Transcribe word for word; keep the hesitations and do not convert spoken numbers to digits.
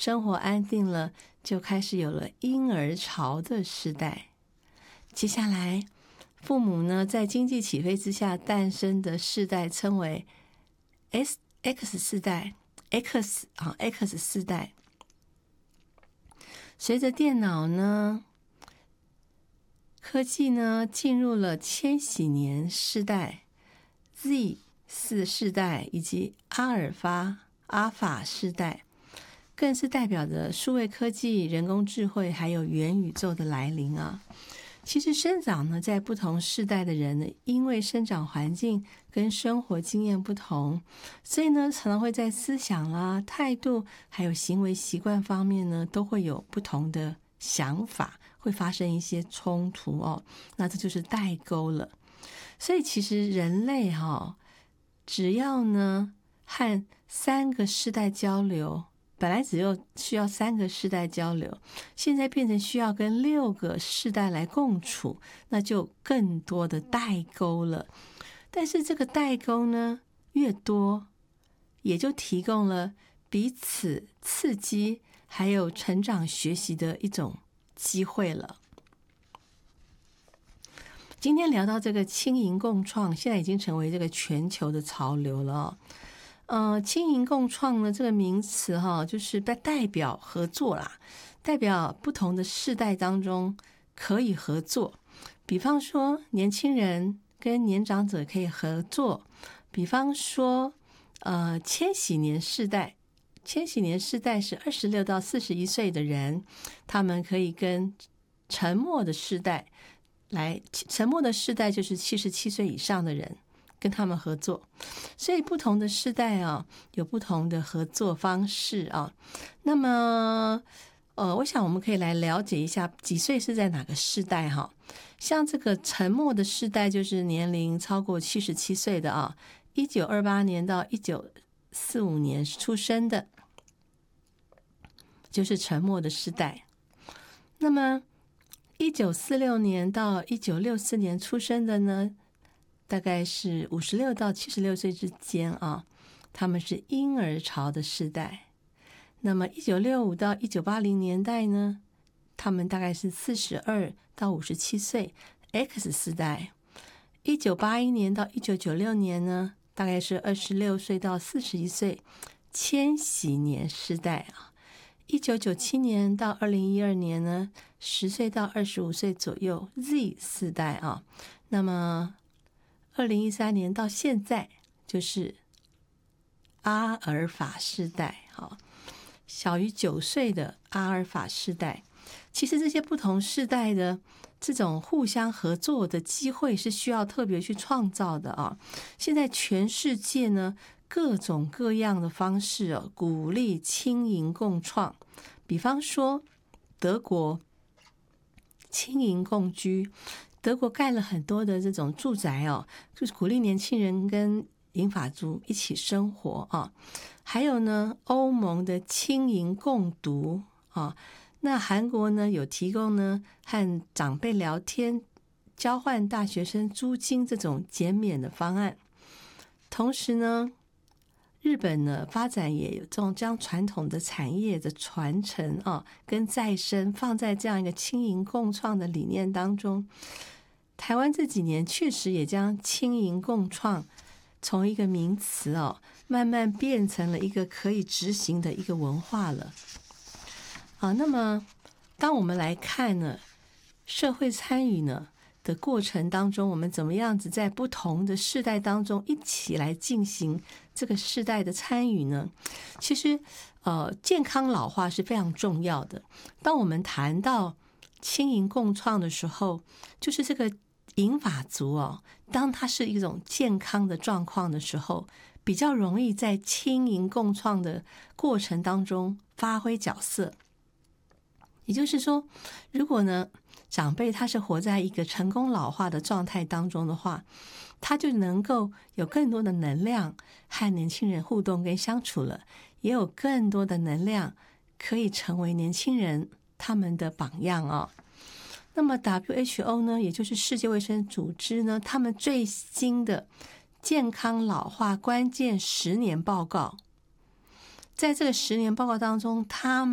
生活安定了，就开始有了婴儿潮的时代。接下来，父母呢在经济起飞之下诞生的世代称为 S X 世代 X 啊 X 世代。随着电脑呢科技呢进入了千禧年世代 Z 四世代以及阿尔法阿法世代，更是代表着数位科技、人工智慧还有元宇宙的来临啊。其实生长呢在不同世代的人呢，因为生长环境跟生活经验不同，所以呢常常会在思想啦、态度还有行为习惯方面呢都会有不同的想法，会发生一些冲突哦。那这就是代沟了。所以其实人类哈、哦，只要呢和三个世代交流，本来只有需要三个世代交流，现在变成需要跟六个世代来共处，那就更多的代沟了。但是这个代沟呢越多，也就提供了彼此刺激还有成长学习的一种机会了。今天聊到这个轻盈共创，现在已经成为这个全球的潮流了哦。呃，轻盈共创呢这个名词哈、哦，就是代表合作啦，代表不同的世代当中可以合作。比方说年轻人跟年长者可以合作，比方说呃千禧年世代，千禧年世代是二十六到四十一岁的人，他们可以跟沉默的世代来，沉默的世代就是七十七岁以上的人。跟他们合作，所以不同的世代啊，有不同的合作方式啊。那么，呃，我想我们可以来了解一下几岁是在哪个世代哈。像这个沉默的世代，就是年龄超过七十七岁的啊，一九二八年到一九四五年出生的，就是沉默的世代。那么，一九四六年到一九六四年出生的呢？大概是五十六到七十六岁之间啊，他们是婴儿潮的世代。那么一九六五到一九八零年代呢，他们大概是四十二到五十七岁 X 世代。一九八一年到一九九六年呢，大概是二十六岁到四十一岁千禧年世代啊。一九九七年到二零一二年呢，十岁到二十五岁左右 Z 世代啊。那么二零一三年到现在就是阿尔法世代，好，小于九岁的阿尔法世代。其实这些不同世代的这种互相合作的机会是需要特别去创造的啊。现在全世界呢，各种各样的方式哦，鼓励轻盈共创。比方说德国轻盈共居。德国盖了很多的这种住宅哦，就是鼓励年轻人跟银发族一起生活啊。还有呢，欧盟的轻盈共读啊，那韩国呢有提供呢和长辈聊天、交换大学生租金这种减免的方案。同时呢，日本呢发展也有这种将传统的产业的传承啊跟再生放在这样一个轻盈共创的理念当中。台湾这几年确实也将轻盈共创从一个名词哦，慢慢变成了一个可以执行的一个文化了。啊，那么当我们来看呢，社会参与呢的过程当中，我们怎么样子在不同的世代当中一起来进行这个世代的参与呢？其实，呃，健康老化是非常重要的。当我们谈到轻盈共创的时候，就是这个银发族哦，当它是一种健康的状况的时候，比较容易在轻盈共创的过程当中发挥角色。也就是说，如果呢长辈他是活在一个成功老化的状态当中的话，他就能够有更多的能量和年轻人互动跟相处了，也有更多的能量可以成为年轻人他们的榜样哦。那么 W H O 呢，也就是世界卫生组织呢，他们最新的健康老化关键十年报告，在这个十年报告当中，他们